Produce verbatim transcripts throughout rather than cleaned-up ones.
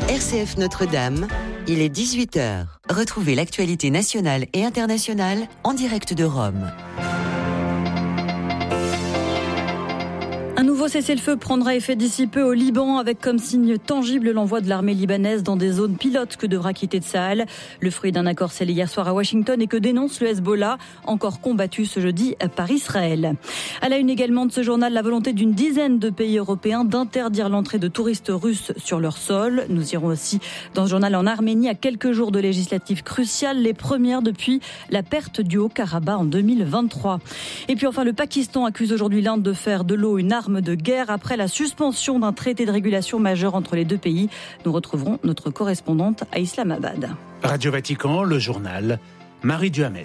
R C F Notre-Dame, il est dix-huit heures. Retrouvez l'actualité nationale et internationale en direct de Rome. Un nouveau cessez-le-feu prendra effet d'ici peu au Liban avec comme signe tangible l'envoi de l'armée libanaise dans des zones pilotes que devra quitter Tsahal. Le fruit d'un accord scellé hier soir à Washington et que dénonce le Hezbollah, encore combattu ce jeudi par Israël. À la une également de ce journal, la volonté d'une dizaine de pays européens d'interdire l'entrée de touristes russes sur leur sol. Nous irons aussi dans ce journal en Arménie à quelques jours de législatives cruciales, les premières depuis la perte du Haut-Karabakh en deux mille vingt-trois. Et puis enfin, le Pakistan accuse aujourd'hui l'Inde de faire de l'eau une arme de guerre après la suspension d'un traité de régulation majeur entre les deux pays. Nous retrouverons notre correspondante à Islamabad. Radio Vatican, le journal, Marie Duhamel.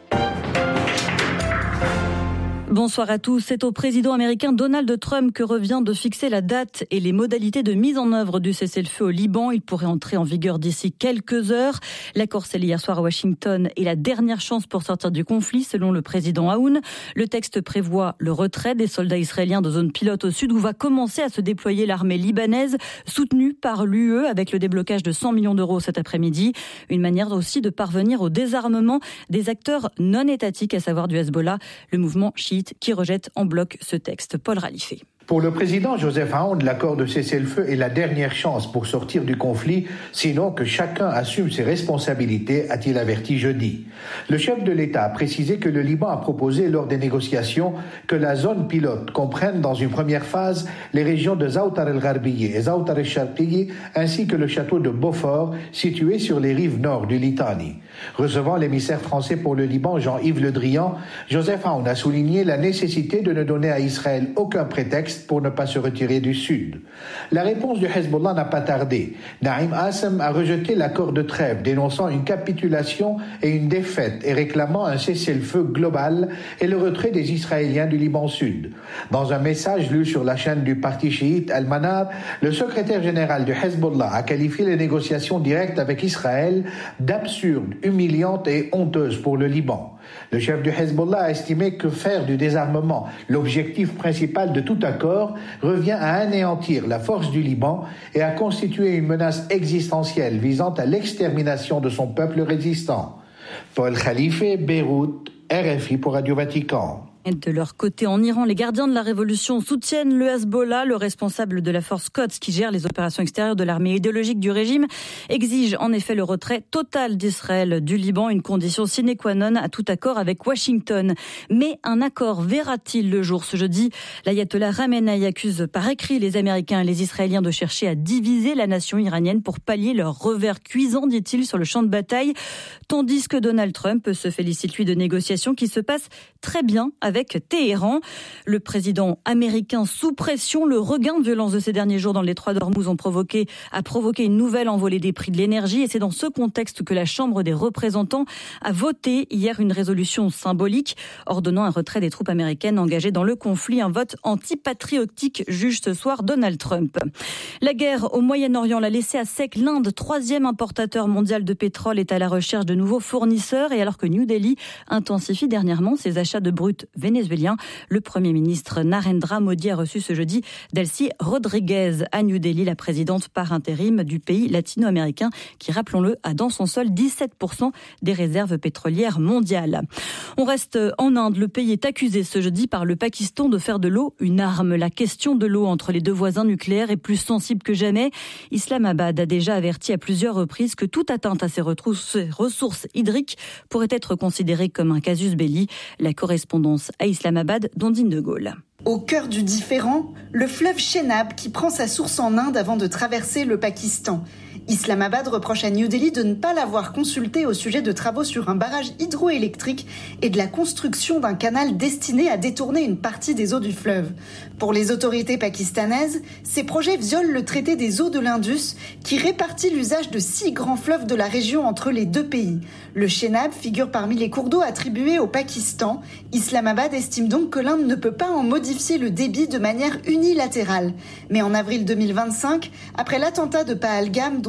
Bonsoir à tous. C'est au président américain Donald Trump que revient de fixer la date et les modalités de mise en œuvre du cessez-le-feu au Liban. Il pourrait entrer en vigueur d'ici quelques heures. L'accord scellé hier soir à Washington est la dernière chance pour sortir du conflit, selon le président Aoun. Le texte prévoit le retrait des soldats israéliens de zones pilotes au sud où va commencer à se déployer l'armée libanaise, soutenue par l'U E avec le déblocage de cent millions d'euros cet après-midi. Une manière aussi de parvenir au désarmement des acteurs non étatiques, à savoir du Hezbollah, le mouvement chiite qui rejette en bloc ce texte. Paul Ralifé. Pour le président Joseph Aoun, l'accord de cessez-le-feu est la dernière chance pour sortir du conflit, sinon que chacun assume ses responsabilités, a-t-il averti jeudi. Le chef de l'État a précisé que le Liban a proposé lors des négociations que la zone pilote comprenne dans une première phase les régions de Zaoutar el-Gharbiye et Zaoutar el-Sharqiye ainsi que le château de Beaufort situé sur les rives nord du Litani. Recevant l'émissaire français pour le Liban, Jean-Yves Le Drian, Joseph Aoun a souligné la nécessité de ne donner à Israël aucun prétexte pour ne pas se retirer du sud. La réponse du Hezbollah n'a pas tardé. Naïm Assem a rejeté l'accord de trêve, dénonçant une capitulation et une défaite et réclamant un cessez-le-feu global et le retrait des Israéliens du Liban Sud. Dans un message lu sur la chaîne du parti chiite Al-Manar, le secrétaire général du Hezbollah a qualifié les négociations directes avec Israël d'absurdes, humiliantes et honteuses pour le Liban. Le chef du Hezbollah a estimé que faire du désarmement l'objectif principal de tout accord revient à anéantir la force du Liban et à constituer une menace existentielle visant à l'extermination de son peuple résistant. Paul Khalife, Beyrouth, R F I pour Radio Vatican. De leur côté, en Iran, les gardiens de la révolution soutiennent le Hezbollah. Le responsable de la force Quds, qui gère les opérations extérieures de l'armée idéologique du régime, exige en effet le retrait total d'Israël du Liban, une condition sine qua non à tout accord avec Washington. Mais un accord verra-t-il le jour ce jeudi? L'ayatollah Khamenei accuse par écrit les Américains et les Israéliens de chercher à diviser la nation iranienne pour pallier leur revers cuisant, dit-il, sur le champ de bataille. Tandis que Donald Trump se félicite, lui, de négociations qui se passent très bien avec avec Téhéran. Le président américain sous pression, le regain de violence de ces derniers jours dans le détroit d'Ormuz ont provoqué, a provoqué une nouvelle envolée des prix de l'énergie et c'est dans ce contexte que la Chambre des représentants a voté hier une résolution symbolique ordonnant un retrait des troupes américaines engagées dans le conflit, un vote antipatriotique, juge ce soir Donald Trump. La guerre au Moyen-Orient l'a laissé à sec. L'Inde, troisième importateur mondial de pétrole, est à la recherche de nouveaux fournisseurs et alors que New Delhi intensifie dernièrement ses achats de brut vénézuélien. Le Premier ministre Narendra Modi a reçu ce jeudi Delcy Rodriguez à New Delhi, la présidente par intérim du pays latino-américain qui, rappelons-le, a dans son sol dix-sept pour cent des réserves pétrolières mondiales. On reste en Inde. Le pays est accusé ce jeudi par le Pakistan de faire de l'eau une arme. La question de l'eau entre les deux voisins nucléaires est plus sensible que jamais. Islamabad a déjà averti à plusieurs reprises que toute atteinte à ses ressources hydriques pourrait être considérée comme un casus belli. La correspondance à Islamabad, Dondine de Gaulle. Au cœur du différend, le fleuve Chenab qui prend sa source en Inde avant de traverser le Pakistan. Islamabad reproche à New Delhi de ne pas l'avoir consulté au sujet de travaux sur un barrage hydroélectrique et de la construction d'un canal destiné à détourner une partie des eaux du fleuve. Pour les autorités pakistanaises, ces projets violent le traité des eaux de l'Indus qui répartit l'usage de six grands fleuves de la région entre les deux pays. Le Chenab figure parmi les cours d'eau attribués au Pakistan. Islamabad estime donc que l'Inde ne peut pas en modifier le débit de manière unilatérale. Mais en avril deux mille vingt-cinq, après l'attentat de Pahalgam dont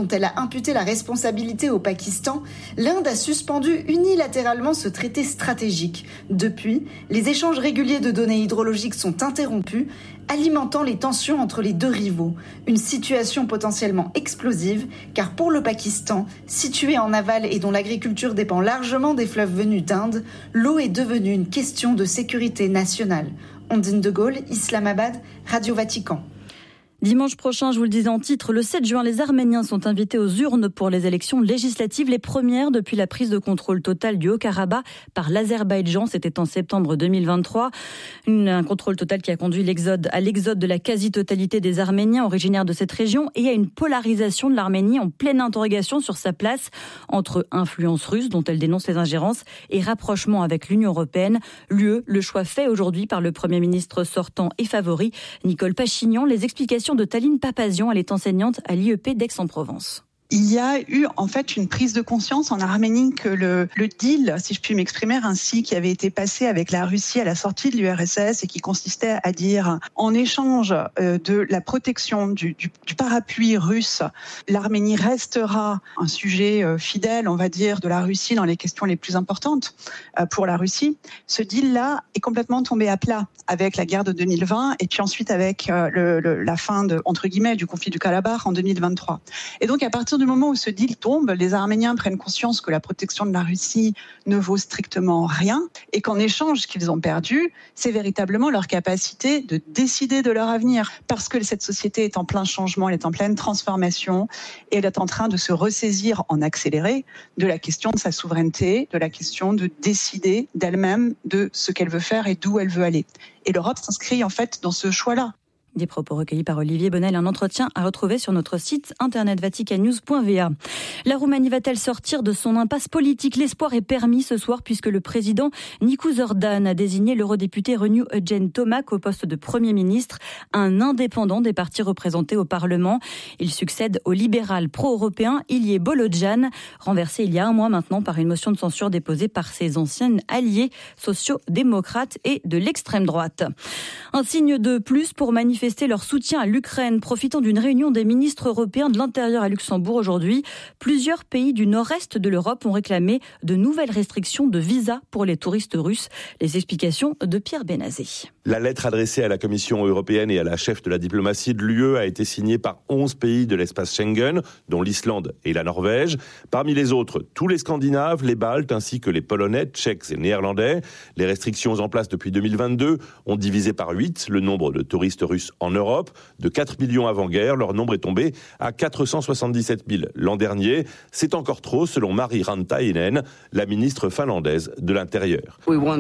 dont elle a imputé la responsabilité au Pakistan, l'Inde a suspendu unilatéralement ce traité stratégique. Depuis, les échanges réguliers de données hydrologiques sont interrompus, alimentant les tensions entre les deux rivaux. Une situation potentiellement explosive, car pour le Pakistan, situé en aval et dont l'agriculture dépend largement des fleuves venus d'Inde, l'eau est devenue une question de sécurité nationale. Ondine de Gaulle, Islamabad, Radio Vatican. Dimanche prochain, je vous le disais en titre, le sept juin, les Arméniens sont invités aux urnes pour les élections législatives, les premières depuis la prise de contrôle totale du Haut-Karabakh par l'Azerbaïdjan. C'était en septembre deux mille vingt-trois. Une, un contrôle total qui a conduit l'exode, à l'exode de la quasi-totalité des Arméniens originaires de cette région et à une polarisation de l'Arménie en pleine interrogation sur sa place entre influence russe, dont elle dénonce les ingérences, et rapprochement avec l'Union européenne. L'U E, le choix fait aujourd'hui par le Premier ministre sortant et favori, Nicole Pachinian. Les explications de Taline Papazian, elle est enseignante à l'I E P d'Aix-en-Provence. Il y a eu en fait une prise de conscience en Arménie que le, le deal, si je puis m'exprimer ainsi, qui avait été passé avec la Russie à la sortie de l'U R S S et qui consistait à dire en échange de la protection du, du, du parapluie russe, l'Arménie restera un sujet fidèle, on va dire, de la Russie dans les questions les plus importantes pour la Russie. Ce deal-là est complètement tombé à plat avec la guerre de deux mille vingt et puis ensuite avec le, le, la fin de, entre guillemets, du conflit du Karabakh en deux mille vingt-trois. Et donc à partir du moment où ce deal tombe, les Arméniens prennent conscience que la protection de la Russie ne vaut strictement rien et qu'en échange, ce qu'ils ont perdu, c'est véritablement leur capacité de décider de leur avenir. Parce que cette société est en plein changement, elle est en pleine transformation et elle est en train de se ressaisir en accéléré de la question de sa souveraineté, de la question de décider d'elle-même de ce qu'elle veut faire et d'où elle veut aller. Et l'Europe s'inscrit en fait dans ce choix-là. Des propos recueillis par Olivier Bonnel, un entretien à retrouver sur notre site internet vaticannews point v a. La Roumanie va-t-elle sortir de son impasse politique ? L'espoir est permis ce soir puisque le président Nicu Zordan a désigné l'eurodéputé Renew Eugen Tomac au poste de Premier ministre, un indépendant des partis représentés au Parlement. Il succède au libéral pro-européen Ilie Bolodjan, renversé il y a un mois maintenant par une motion de censure déposée par ses anciens alliés sociaux-démocrates et de l'extrême droite. Un signe de plus pour manifester leur soutien à l'Ukraine, profitant d'une réunion des ministres européens de l'Intérieur à Luxembourg aujourd'hui. Plusieurs pays du nord-est de l'Europe ont réclamé de nouvelles restrictions de visa pour les touristes russes. Les explications de Pierre Benazé. La lettre adressée à la Commission européenne et à la chef de la diplomatie de l'U E a été signée par onze pays de l'espace Schengen, dont l'Islande et la Norvège. Parmi les autres, tous les Scandinaves, les Baltes ainsi que les Polonais, Tchèques et Néerlandais. Les restrictions en place depuis deux mille vingt-deux ont divisé par huit le nombre de touristes russes en Europe. De quatre millions avant-guerre, leur nombre est tombé à quatre cent soixante-dix-sept mille l'an dernier. C'est encore trop, selon Mari Rantainen, la ministre finlandaise de l'Intérieur.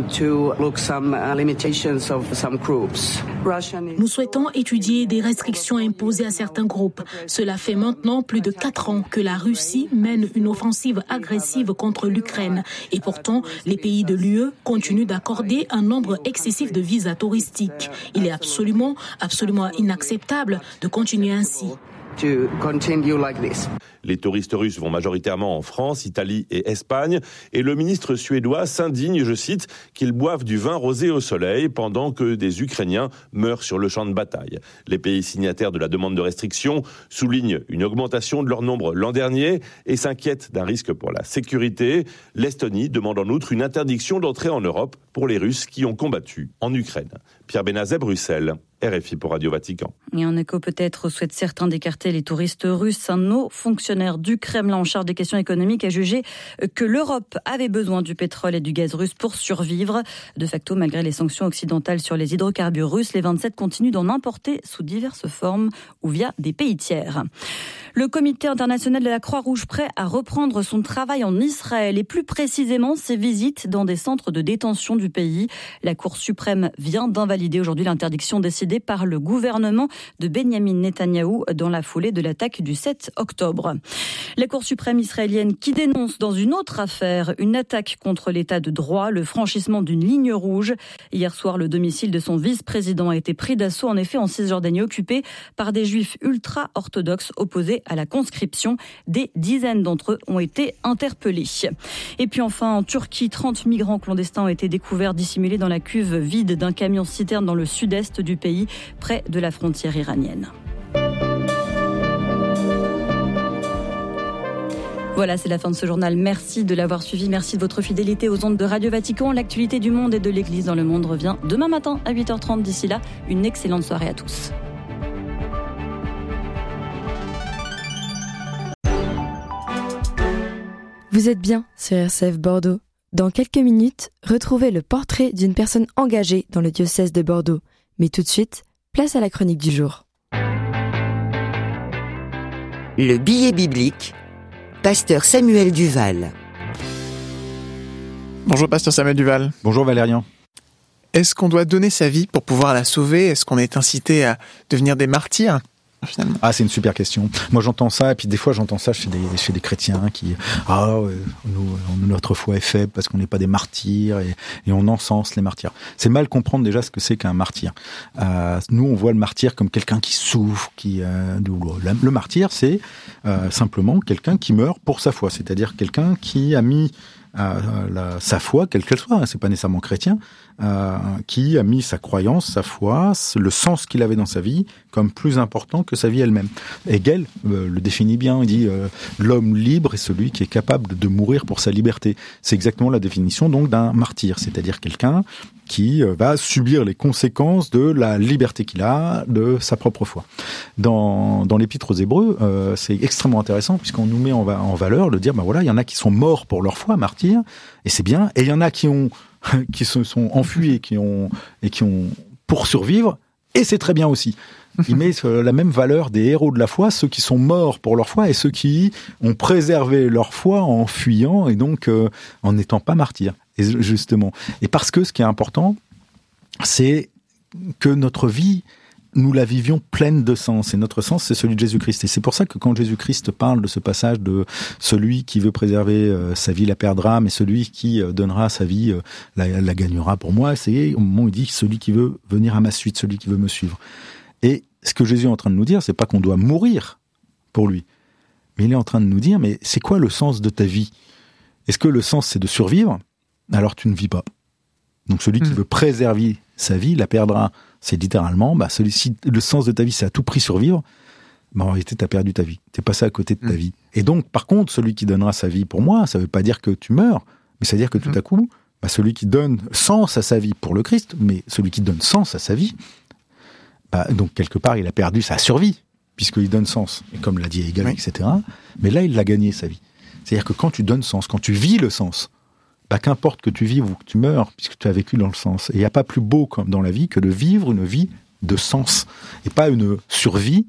Nous souhaitons étudier des restrictions imposées à certains groupes. Cela fait maintenant plus de quatre ans que la Russie mène une offensive agressive contre l'Ukraine. Et pourtant, les pays de l'U E continuent d'accorder un nombre excessif de visas touristiques. Il est absolument, absolument inacceptable de continuer ainsi. Les touristes russes vont majoritairement en France, Italie et Espagne. Et le ministre suédois s'indigne, je cite, qu'ils boivent du vin rosé au soleil pendant que des Ukrainiens meurent sur le champ de bataille. Les pays signataires de la demande de restriction soulignent une augmentation de leur nombre l'an dernier et s'inquiètent d'un risque pour la sécurité. L'Estonie demande en outre une interdiction d'entrée en Europe pour les Russes qui ont combattu en Ukraine. Pierre Benazet, Bruxelles. R F I pour Radio Vatican. Et en écho peut-être souhaitent certains d'écarter les touristes russes. Un haut fonctionnaire du Kremlin en charge des questions économiques a jugé que l'Europe avait besoin du pétrole et du gaz russe pour survivre. De facto, malgré les sanctions occidentales sur les hydrocarbures russes, les vingt-sept continuent d'en importer sous diverses formes ou via des pays tiers. Le Comité international de la Croix-Rouge prêt à reprendre son travail en Israël et plus précisément ses visites dans des centres de détention du pays. La Cour suprême vient d'invalider aujourd'hui l'interdiction décidée par le gouvernement de Benyamin Netanyahou dans la foulée de l'attaque du sept octobre. La Cour suprême israélienne qui dénonce dans une autre affaire une attaque contre l'état de droit, le franchissement d'une ligne rouge. Hier soir, le domicile de son vice-président a été pris d'assaut en effet en Cisjordanie occupée par des juifs ultra-orthodoxes opposés à la conscription. Des dizaines d'entre eux ont été interpellés. Et puis enfin, en Turquie, trente migrants clandestins ont été découverts dissimulés dans la cuve vide d'un camion-citerne dans le sud-est du pays, près de la frontière iranienne. Voilà, c'est la fin de ce journal. Merci de l'avoir suivi. Merci de votre fidélité aux ondes de Radio Vatican. L'actualité du monde et de l'Église dans le monde revient demain matin à huit heures trente. D'ici là, une excellente soirée à tous. Vous êtes bien sur R C F Bordeaux. Dans quelques minutes, retrouvez le portrait d'une personne engagée dans le diocèse de Bordeaux. Mais tout de suite, place à la chronique du jour. Le billet biblique, pasteur Samuel Duval. Bonjour pasteur Samuel Duval. Bonjour Valérian. Est-ce qu'on doit donner sa vie pour pouvoir la sauver ? Est-ce qu'on est incité à devenir des martyrs ? Finalement. Ah, c'est une super question. Moi, j'entends ça, et puis des fois, j'entends ça chez des, chez des chrétiens qui, ah, euh, nous, notre foi est faible parce qu'on n'est pas des martyrs, et, et on encense les martyrs. C'est mal comprendre déjà ce que c'est qu'un martyr. Euh, nous, on voit le martyr comme quelqu'un qui souffre, qui, euh, le, le martyr, c'est euh, simplement quelqu'un qui meurt pour sa foi, c'est-à-dire quelqu'un qui a mis euh, la, sa foi, quelle qu'elle soit, hein, c'est pas nécessairement chrétien, Euh, qui a mis sa croyance, sa foi, le sens qu'il avait dans sa vie comme plus important que sa vie elle-même. Hegel euh, le définit bien, il dit euh, l'homme libre est celui qui est capable de mourir pour sa liberté. C'est exactement la définition donc d'un martyr, c'est-à-dire quelqu'un qui euh, va subir les conséquences de la liberté qu'il a, de sa propre foi. Dans, dans l'Épître aux Hébreux, euh, c'est extrêmement intéressant puisqu'on nous met en, va- en valeur le dire, ben voilà, il y en a qui sont morts pour leur foi, martyrs, et c'est bien, et il y en a qui ont qui se sont enfuis et qui ont, et qui ont pour survivre, et c'est très bien aussi. Il met la même valeur des héros de la foi, ceux qui sont morts pour leur foi et ceux qui ont préservé leur foi en fuyant et donc euh, en n'étant pas martyrs. Et justement. Et parce que ce qui est important, c'est que notre vie, nous la vivions pleine de sens. Et notre sens, c'est celui de Jésus-Christ. Et c'est pour ça que quand Jésus-Christ parle de ce passage de celui qui veut préserver euh, sa vie la perdra, mais celui qui euh, donnera sa vie euh, la, la gagnera pour moi, c'est au moment où il dit celui qui veut venir à ma suite, celui qui veut me suivre. Et ce que Jésus est en train de nous dire, c'est pas qu'on doit mourir pour lui, mais il est en train de nous dire, mais c'est quoi le sens de ta vie ? Est-ce que le sens, c'est de survivre ? Alors tu ne vis pas. Donc celui mmh. qui veut préserver sa vie la perdra. C'est littéralement, bah, celui-ci, le sens de ta vie, c'est à tout prix survivre. Bah, en réalité, t'as perdu ta vie. T'es passé à côté de ta mmh. vie. Et donc, par contre, celui qui donnera sa vie pour moi, ça veut pas dire que tu meurs, mais ça veut dire que tout mmh. à coup, bah, celui qui donne sens à sa vie pour le Christ, mais celui qui donne sens à sa vie, bah, donc quelque part, il a perdu sa survie, puisqu'il donne sens. Et comme l'a dit Hegel, oui. et cetera. Mais là, il l'a gagné, sa vie. C'est-à-dire que quand tu donnes sens, quand tu vis le sens, bah, qu'importe que tu vives ou que tu meurs, puisque tu as vécu dans le sens. Et il n'y a pas plus beau comme dans la vie que de vivre une vie de sens, et pas une survie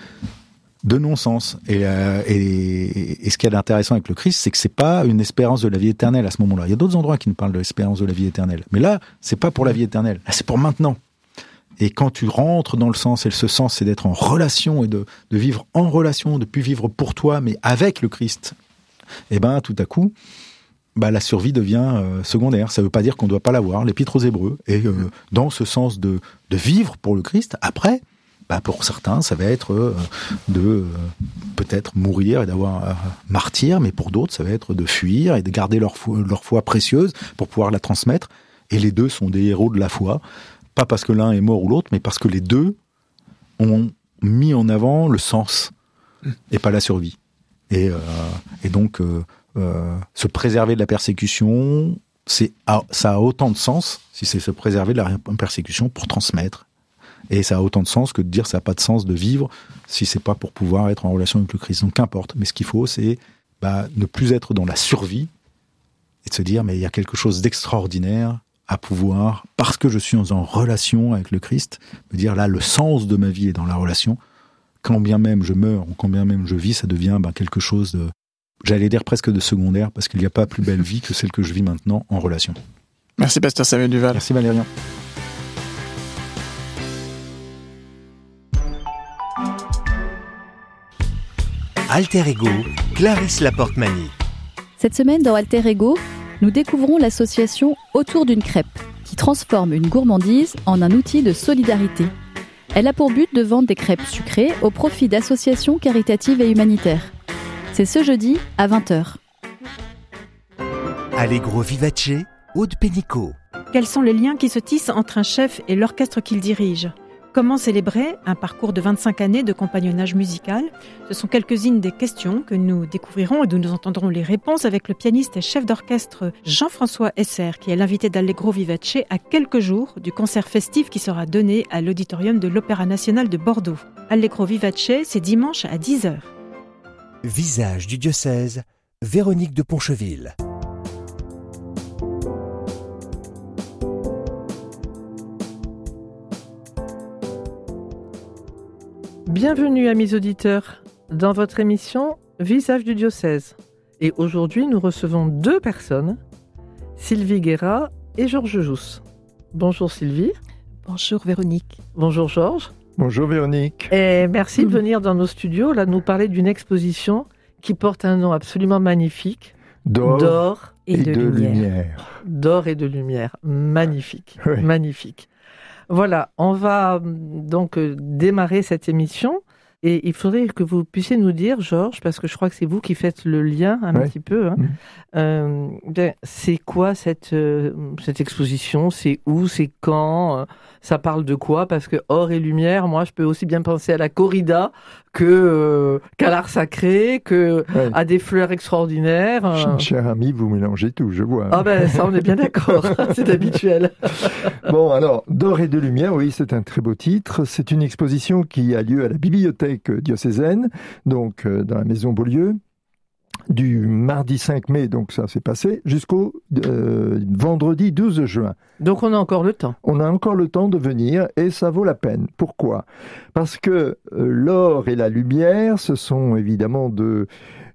de non-sens. Et, euh, et, et ce qu'il y a d'intéressant avec le Christ, c'est que c'est pas une espérance de la vie éternelle à ce moment-là. Il y a d'autres endroits qui nous parlent de l'espérance de la vie éternelle. Mais là, c'est pas pour la vie éternelle. Là, c'est pour maintenant. Et quand tu rentres dans le sens, et ce sens, c'est d'être en relation et de, de vivre en relation, de plus vivre pour toi, mais avec le Christ, et ben, tout à coup, bah, la survie devient euh, secondaire. Ça ne veut pas dire qu'on ne doit pas l'avoir. L'Épître aux Hébreux est euh, dans ce sens de, de vivre pour le Christ. Après, bah, pour certains, ça va être euh, de euh, peut-être mourir et d'avoir euh, martyr, mais pour d'autres, ça va être de fuir et de garder leur foi, leur foi précieuse pour pouvoir la transmettre. Et les deux sont des héros de la foi. Pas parce que l'un est mort ou l'autre, mais parce que les deux ont mis en avant le sens et pas la survie. Et, euh, et donc... Euh, Euh, se préserver de la persécution, c'est, ça a autant de sens si c'est se préserver de la persécution pour transmettre. Et ça a autant de sens que de dire ça n'a pas de sens de vivre si c'est pas pour pouvoir être en relation avec le Christ. Donc qu'importe. Mais ce qu'il faut, c'est bah, ne plus être dans la survie et de se dire mais il y a quelque chose d'extraordinaire à pouvoir, parce que je suis en relation avec le Christ, me dire là le sens de ma vie est dans la relation. Quand bien même je meurs ou quand bien même je vis, ça devient bah, quelque chose de j'allais dire presque de secondaire, parce qu'il n'y a pas plus belle vie que celle que je vis maintenant en relation. Merci Pasteur Samuel Duval. Merci Valérian. Alter Ego, Clarisse Laporte-Mani. Cette semaine dans Alter Ego, nous découvrons l'association Autour d'une crêpe, qui transforme une gourmandise en un outil de solidarité. Elle a pour but de vendre des crêpes sucrées au profit d'associations caritatives et humanitaires. C'est ce jeudi à vingt heures. Allegro Vivace, Aude Pénicaud. Quels sont les liens qui se tissent entre un chef et l'orchestre qu'il dirige ? Comment célébrer un parcours de vingt-cinq années de compagnonnage musical ? Ce sont quelques-unes des questions que nous découvrirons et d'où nous entendrons les réponses avec le pianiste et chef d'orchestre Jean-François Esser, qui est l'invité d'Allegro Vivace à quelques jours du concert festif qui sera donné à l'auditorium de l'Opéra national de Bordeaux. Allegro Vivace, c'est dimanche à dix heures. Visage du diocèse, Véronique de Poncheville. Bienvenue amis auditeurs dans votre émission Visage du diocèse. Et aujourd'hui nous recevons deux personnes, Sylvie Guérat et Georges Jousse. Bonjour Sylvie. Bonjour Véronique. Bonjour Georges. Bonjour Véronique. Et merci de venir dans nos studios là nous parler d'une exposition qui porte un nom absolument magnifique. D'or, D'or et, et de, de lumière. lumière. D'or et de lumière. Magnifique. Oui. Magnifique. Voilà, on va donc démarrer cette émission et il faudrait que vous puissiez nous dire, Georges, parce que je crois que c'est vous qui faites le lien un ouais. petit peu, hein, mmh. euh, ben, c'est quoi cette, euh, cette exposition ? C'est où ? C'est quand ? Ça parle de quoi ? Parce que or et lumière, moi je peux aussi bien penser à la corrida que, euh, qu'à l'art sacré, que ouais. à des fleurs extraordinaires. Euh... Cher ami, vous mélangez tout, je vois. Ah ben ça on est bien d'accord, c'est habituel. Bon alors, d'or et de lumière, oui c'est un très beau titre. C'est une exposition qui a lieu à la bibliothèque diocésaine, donc euh, dans la maison Beaulieu, du mardi cinq mai, donc ça s'est passé, jusqu'au euh, vendredi douze juin. Donc on a encore le temps. On a encore le temps de venir et ça vaut la peine. Pourquoi ? Parce que euh, l'or et la lumière, ce sont évidemment deux,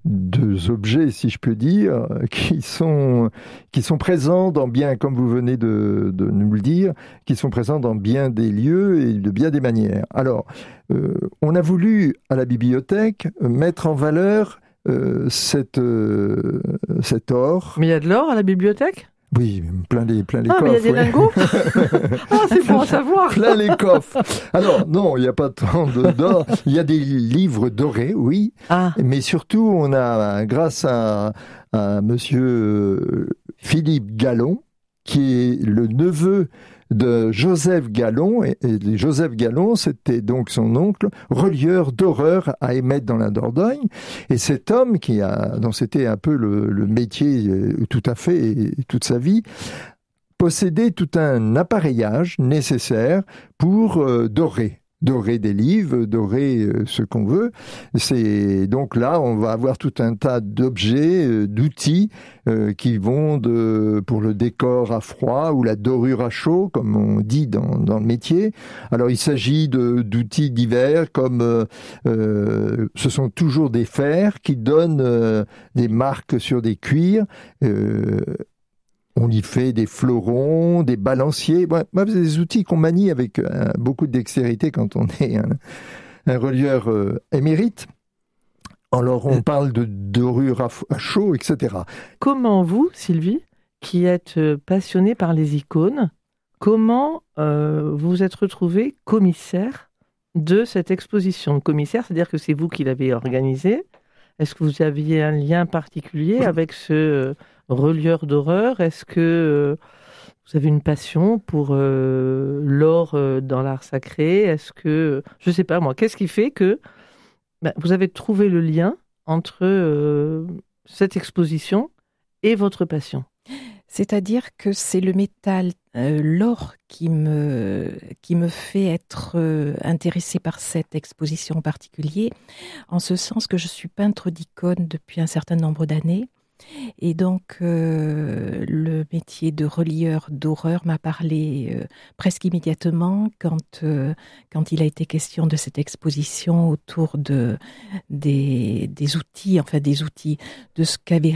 deux objets, si je peux dire, qui sont, qui sont présents dans bien, comme vous venez de, de nous le dire, qui sont présents dans bien des lieux et de bien des manières. Alors, euh, on a voulu, à la bibliothèque, mettre en valeur Euh, cette, euh, cet or. Mais il y a de l'or à la bibliothèque ? Oui, plein les, plein les ah, coffres. Ah, mais il y a des ouais. lingots Ah, c'est bon à savoir. Plein les coffres. Alors, non, il n'y a pas tant de, d'or. Il y a des livres dorés, oui. Ah. Mais surtout, on a, grâce à, à monsieur Philippe Gallon, qui est le neveu de Joseph Gallon, et, et Joseph Gallon, c'était donc son oncle, relieur d'horreur à Émettre dans la Dordogne, et cet homme, qui a, dont c'était un peu le, le métier euh, tout à fait, et, toute sa vie, possédait tout un appareillage nécessaire pour euh, dorer. Dorer des livres, dorer euh, ce qu'on veut. C'est donc là, on va avoir tout un tas d'objets, euh, d'outils euh, qui vont de pour le décor à froid ou la dorure à chaud, comme on dit dans dans le métier. Alors il s'agit de d'outils divers, comme euh, euh, ce sont toujours des fers qui donnent euh, des marques sur des cuirs. Euh, On y fait des fleurons, des balanciers. Bon, c'est des outils qu'on manie avec euh, beaucoup de dextérité quand on est un, un relieur euh, émérite. Alors, on parle de dorure à, à chaud, et cetera. Comment vous, Sylvie, qui êtes passionnée par les icônes, comment euh, vous vous êtes retrouvée commissaire de cette exposition ? Commissaire, c'est-à-dire que c'est vous qui l'avez organisée. Est-ce que vous aviez un lien particulier avec ce euh, relieur d'horreur ? Est-ce que euh, vous avez une passion pour euh, l'or euh, dans l'art sacré ? Est-ce que, je ne sais pas moi, qu'est-ce qui fait que ben, vous avez trouvé le lien entre euh, cette exposition et votre passion ? C'est-à-dire que c'est le métal, euh, l'or, qui me, qui me fait être euh, intéressée par cette exposition en particulier, en ce sens que je suis peintre d'icônes depuis un certain nombre d'années. Et donc, euh, le métier de relieur d'horreur m'a parlé euh, presque immédiatement quand, euh, quand il a été question de cette exposition autour de, des, des outils, enfin des outils de ce qu'avait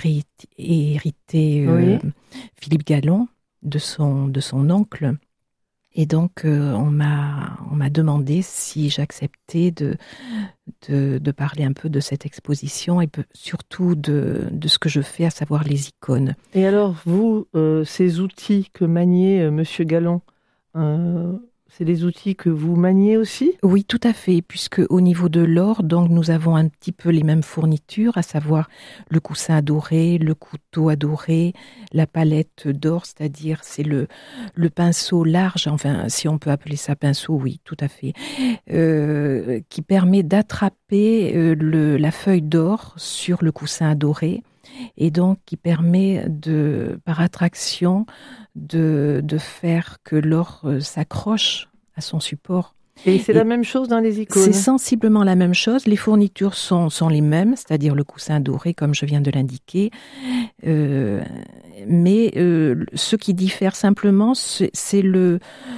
hérité euh, oui. Philippe Gallon de son, de son oncle. Et donc, euh, on m'a, on m'a demandé si j'acceptais de, de, de parler un peu de cette exposition et peu, surtout de, de ce que je fais, à savoir les icônes. Et alors, vous, euh, ces outils que maniait euh, Monsieur Gallon, euh, c'est des outils que vous maniez aussi ? Oui, tout à fait, puisque au niveau de l'or, donc nous avons un petit peu les mêmes fournitures, à savoir le coussin adoré, le couteau adoré, la palette d'or, c'est-à-dire c'est le le pinceau large, enfin si on peut appeler ça pinceau, oui, tout à fait, euh, qui permet d'attraper euh, le, la feuille d'or sur le coussin adoré. Et donc qui permet de, par attraction, de, de faire que l'or euh, s'accroche à son support. Et c'est Et la même chose dans les icônes ? C'est sensiblement la même chose. Les fournitures sont, sont les mêmes, c'est-à-dire le coussin doré, comme je viens de l'indiquer. Euh, mais euh, ce qui diffère simplement, c'est, c'est le,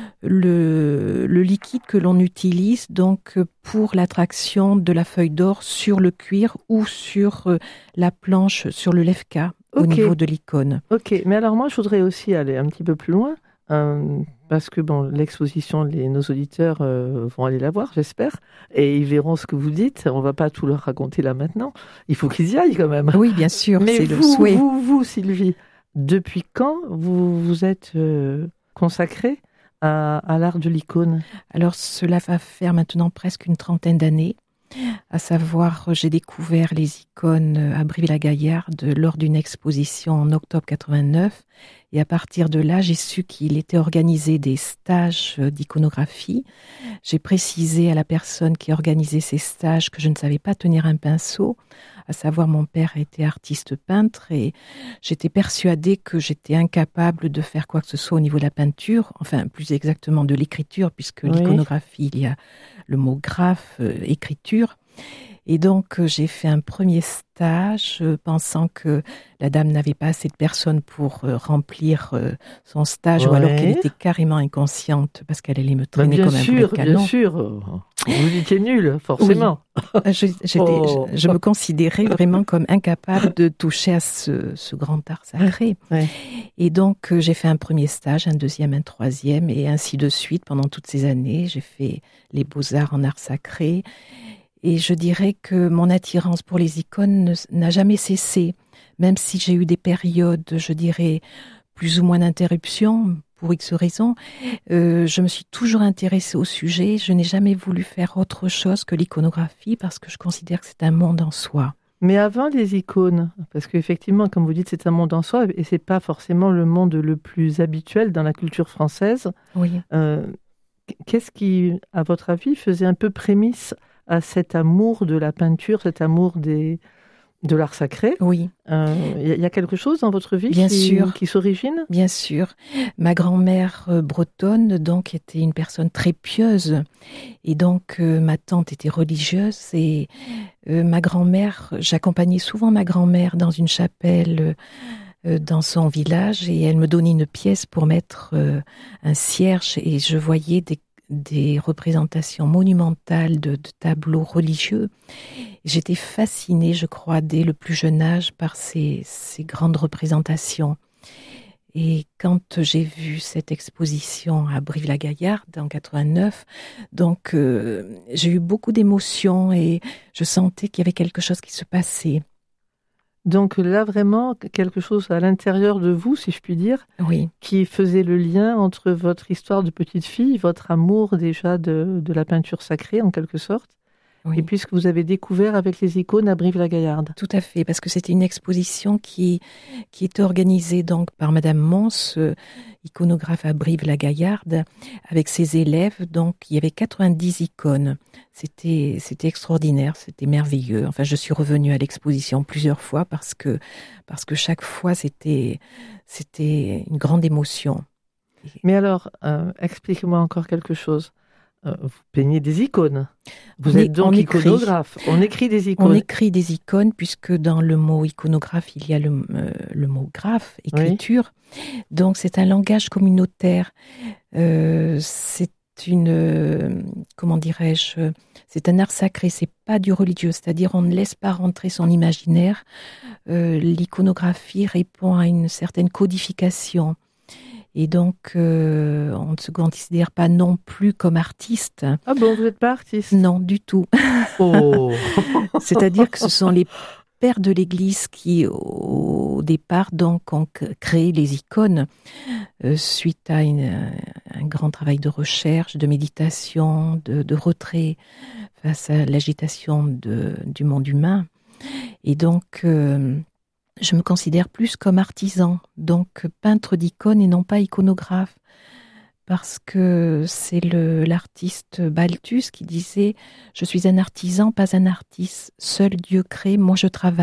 le, le liquide que l'on utilise donc pour l'attraction de la feuille d'or sur le cuir ou sur euh, la planche, sur le lèveka, okay. Au niveau de l'icône. Ok, mais alors moi je voudrais aussi aller un petit peu plus loin. Euh, parce que bon, l'exposition, les, nos auditeurs euh, vont aller la voir, j'espère, et ils verront ce que vous dites. On ne va pas tout leur raconter là maintenant. Il faut qu'ils y aillent quand même. Oui, bien sûr, mais c'est vous, le souhait. Vous, vous, Sylvie, depuis quand vous vous êtes euh, consacrée à, à l'art de l'icône ? Alors, cela va faire maintenant presque une trentaine d'années. À savoir, j'ai découvert les icônes à Brive-la-Gaillarde lors d'une exposition en octobre quatre-vingt-neuf. Et à partir de là, j'ai su qu'il était organisé des stages d'iconographie. J'ai précisé à la personne qui organisait ces stages que je ne savais pas tenir un pinceau. À savoir, mon père était artiste peintre et j'étais persuadée que j'étais incapable de faire quoi que ce soit au niveau de la peinture, enfin plus exactement de l'écriture, puisque oui. L'iconographie, il y a le mot graphe, euh, écriture. Et donc, euh, j'ai fait un premier stage, euh, pensant que la dame n'avait pas assez de personnes pour euh, remplir euh, son stage, ouais. Ou alors qu'elle était carrément inconsciente parce qu'elle allait me traîner bah, comme sûr, un boulet de canon. Bien sûr, vous étiez nulle, forcément. Oui. Je, j'étais, oh. je, je me considérais vraiment comme incapable de toucher à ce, ce grand art sacré. Ouais. Et donc, euh, j'ai fait un premier stage, un deuxième, un troisième, et ainsi de suite pendant toutes ces années. J'ai fait les beaux-arts en art sacré. Et je dirais que mon attirance pour les icônes ne, n'a jamais cessé, même si j'ai eu des périodes, je dirais, plus ou moins d'interruption, pour X raisons. Euh, je me suis toujours intéressée au sujet. Je n'ai jamais voulu faire autre chose que l'iconographie parce que je considère que c'est un monde en soi. Mais avant les icônes, parce qu'effectivement, comme vous dites, c'est un monde en soi et c'est pas forcément le monde le plus habituel dans la culture française. Oui. Euh, qu'est-ce qui, à votre avis, faisait un peu prémisse à cet amour de la peinture, cet amour des, de l'art sacré ? Oui. Il euh, y, y a quelque chose dans votre vie Bien qui, sûr. qui s'origine ? Bien sûr. Ma grand-mère euh, bretonne, donc, était une personne très pieuse. Et donc, euh, ma tante était religieuse. Et euh, ma grand-mère, j'accompagnais souvent ma grand-mère dans une chapelle euh, dans son village. Et elle me donnait une pièce pour mettre euh, un cierge. Et je voyais des des représentations monumentales de, de tableaux religieux. J'étais fascinée, je crois, dès le plus jeune âge par ces, ces grandes représentations. Et quand j'ai vu cette exposition à Brive-la-Gaillarde en quatre-vingt-neuf, donc euh, j'ai eu beaucoup d'émotions et je sentais qu'il y avait quelque chose qui se passait. Donc là, vraiment, quelque chose à l'intérieur de vous, si je puis dire, oui. qui faisait le lien entre votre histoire de petite fille, votre amour déjà de, de la peinture sacrée, en quelque sorte, oui. Et puis ce que vous avez découvert avec les icônes à Brive-la-Gaillarde. Tout à fait, parce que c'était une exposition qui, qui était organisée donc par Madame Mons, euh, iconographe à Brive-la-Gaillarde, avec ses élèves. Donc, il y avait quatre-vingt-dix icônes. C'était, c'était extraordinaire, c'était merveilleux. Enfin, je suis revenue à l'exposition plusieurs fois parce que, parce que chaque fois, c'était, c'était une grande émotion. Mais alors, euh, expliquez-moi encore quelque chose. Euh, vous peignez des icônes. Vous on êtes est, donc on iconographe. Écrit, on écrit des icônes. On écrit des icônes puisque dans le mot iconographe, il y a le, euh, le mot graphe, écriture. Oui. Donc, c'est un langage communautaire. Euh, c'est une, euh, comment dirais-je, c'est un art sacré, c'est pas du religieux, c'est-à-dire on ne laisse pas rentrer son imaginaire. Euh, l'iconographie répond à une certaine codification. Et donc, euh, on ne se considère pas non plus comme artiste. Ah bon, vous n'êtes pas artiste ? Non, du tout. Oh. C'est-à-dire que ce sont les pères de l'Église qui, au départ, donc, ont créé les icônes euh, suite à une, un grand travail de recherche, de méditation, de, de retrait face à l'agitation de, du monde humain. Et donc, euh, je me considère plus comme artisan, donc peintre d'icônes et non pas iconographe. Parce que c'est le, l'artiste Balthus qui disait « Je suis un artisan, pas un artiste. Seul Dieu crée, moi je travaille. »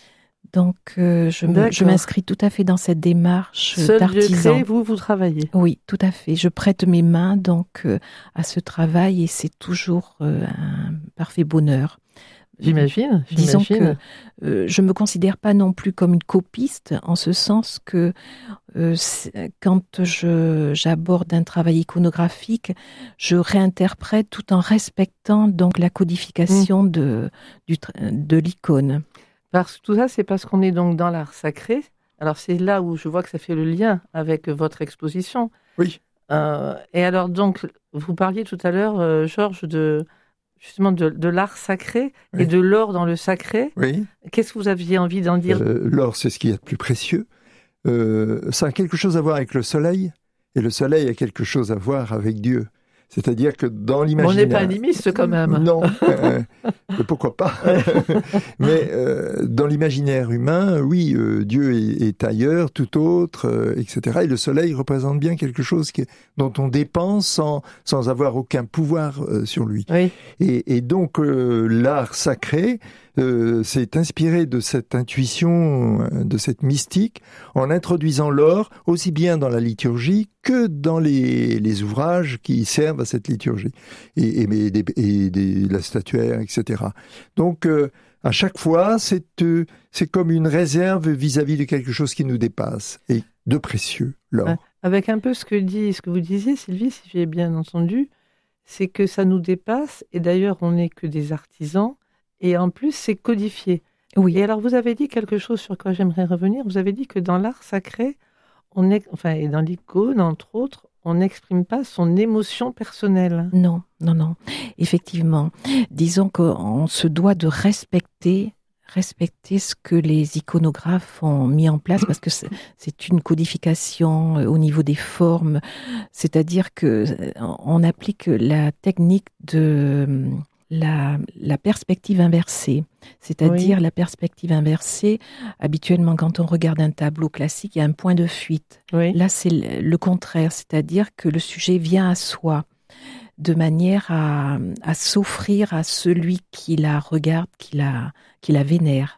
Donc euh, je, me, je m'inscris tout à fait dans cette démarche Seul d'artisan. Dieu crée, vous, vous travaillez. Oui, tout à fait. Je prête mes mains donc euh, à ce travail et c'est toujours euh, un parfait bonheur. J'imagine. Disons j'imagine. que euh, je me considère pas non plus comme une copiste, en ce sens que euh, quand je, j'aborde un travail iconographique, je réinterprète tout en respectant donc la codification mmh. de, du, de l'icône. Parce que tout ça, c'est parce qu'on est donc dans l'art sacré. Alors c'est là où je vois que ça fait le lien avec votre exposition. Oui. Euh, et alors donc, vous parliez tout à l'heure, euh, Georges, de justement de, de l'art sacré oui. et de l'or dans le sacré. Oui. Qu'est-ce que vous aviez envie d'en dire ? euh, L'or, c'est ce qu'il y a de plus précieux. Euh, ça a quelque chose à voir avec le soleil, et le soleil a quelque chose à voir avec Dieu. C'est-à-dire que dans l'imaginaire... On n'est pas animiste quand même. Non, euh, pourquoi pas. Mais euh, dans l'imaginaire humain, oui, euh, Dieu est, est ailleurs, tout autre, euh, et cetera. Et le soleil représente bien quelque chose qui, dont on dépend sans, sans avoir aucun pouvoir euh, sur lui. Oui. Et, et donc, euh, l'art sacré euh, s'est inspiré de cette intuition, de cette mystique, en introduisant l'or aussi bien dans la liturgie que dans les, les ouvrages qui servent à cette liturgie, et, et, et, des, et des, la statuaire, et cetera. Donc, euh, à chaque fois, c'est, euh, c'est comme une réserve vis-à-vis de quelque chose qui nous dépasse, et de précieux, l'or. Ouais. Avec un peu ce que, dit, ce que vous disiez, Sylvie, si j'ai bien entendu, c'est que ça nous dépasse, et d'ailleurs, on n'est que des artisans, et en plus, c'est codifié. Oui. Et alors, vous avez dit quelque chose sur quoi j'aimerais revenir. Vous avez dit que dans l'art sacré, on est, enfin, et dans l'icône, entre autres, on n'exprime pas son émotion personnelle. Non, non, non. Effectivement. Disons qu'on se doit de respecter, respecter ce que les iconographes ont mis en place, parce que c'est, c'est une codification au niveau des formes. C'est-à-dire que on applique la technique de la, la perspective inversée. C'est-à-dire oui. la perspective inversée, habituellement quand on regarde un tableau classique, il y a un point de fuite. Oui. Là, c'est le contraire, c'est-à-dire que le sujet vient à soi, de manière à, à s'offrir à celui qui la regarde, qui la, qui la vénère.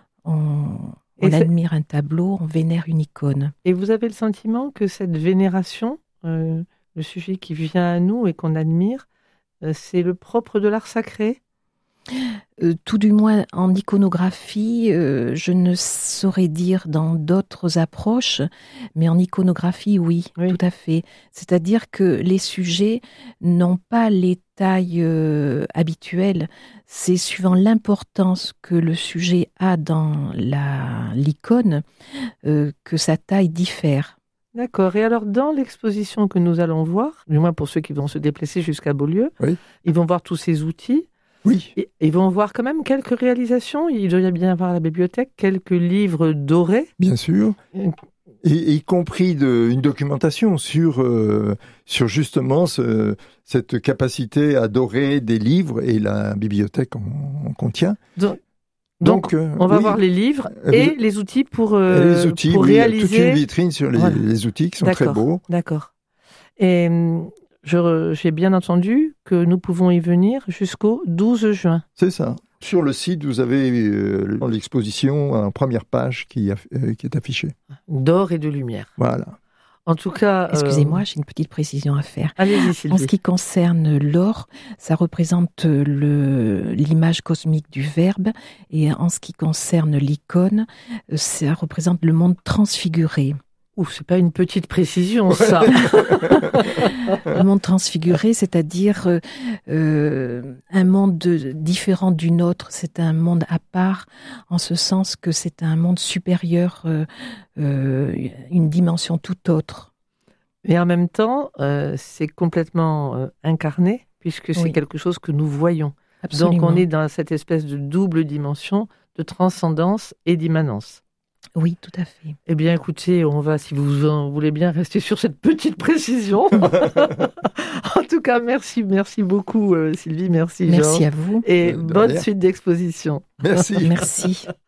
On, on admire un tableau, on vénère une icône. Et vous avez le sentiment que cette vénération, euh, le sujet qui vient à nous et qu'on admire, euh, c'est le propre de l'art sacré ? Euh, tout du moins en iconographie, euh, je ne saurais dire dans d'autres approches, mais en iconographie, oui, oui. tout à fait. C'est-à-dire que les sujets n'ont pas les tailles euh, habituelles. C'est suivant l'importance que le sujet a dans la, l'icône euh, que sa taille diffère. D'accord. Et alors, dans l'exposition que nous allons voir, du moins pour ceux qui vont se déplacer jusqu'à Beaulieu, oui. ils vont voir tous ces outils. Oui. Et ils vont voir quand même quelques réalisations. Il doit y bien avoir à la bibliothèque quelques livres dorés. Bien sûr. Et, et y compris de, une documentation sur, euh, sur justement ce, cette capacité à dorer des livres, et la bibliothèque en, en contient. Donc, donc, donc euh, on va oui. voir les livres et euh, les outils pour, euh, les outils, pour oui, réaliser. Il y a toute une vitrine sur les, voilà. les outils qui sont D'accord. très beaux. D'accord. Et... Je, j'ai bien entendu que nous pouvons y venir jusqu'au douze juin. C'est ça. Sur le site, vous avez euh, l'exposition en première page qui, a, euh, qui est affichée. D'or et de lumière. Voilà. En tout cas... Excusez-moi, euh... j'ai une petite précision à faire. Allez-y, Sylvie. En ce qui concerne l'or, ça représente le, l'image cosmique du Verbe, et en ce qui concerne l'icône, ça représente le monde transfiguré. Ouh, c'est pas une petite précision, ça. Le monde transfiguré, c'est-à-dire euh, un monde de, différent du nôtre. C'est un monde à part, en ce sens que c'est un monde supérieur, euh, euh, une dimension tout autre. Et en même temps, euh, c'est complètement euh, incarné, puisque c'est oui. quelque chose que nous voyons. Absolument. Donc on est dans cette espèce de double dimension de transcendance et d'immanence. Oui, tout à fait. Eh bien, écoutez, on va, si vous en voulez bien, rester sur cette petite précision. En tout cas, merci, merci beaucoup, euh, Sylvie, merci, Merci Georges. à vous. Et De bonne rien. suite d'exposition. Merci. Merci.